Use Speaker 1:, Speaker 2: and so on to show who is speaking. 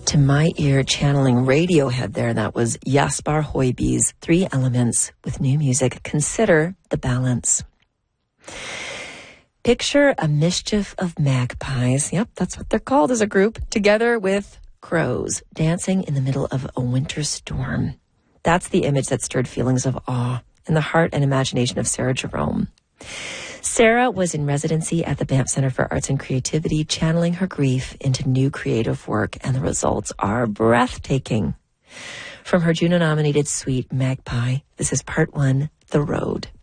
Speaker 1: To my ear, channeling Radiohead there. That was Jasper Højby's 3 Elements with new music. Consider the balance. Picture a mischief of magpies. Yep, that's what they're called as a group. Together with crows dancing in the middle of a winter storm. That's the image that stirred feelings of awe in the heart and imagination of Sarah Jerome. Sarah was in residency at the Banff Centre for Arts and Creativity, channeling her grief into new creative work, and the results are breathtaking. From her Juno-nominated suite, Magpie, this is part 1, The Road.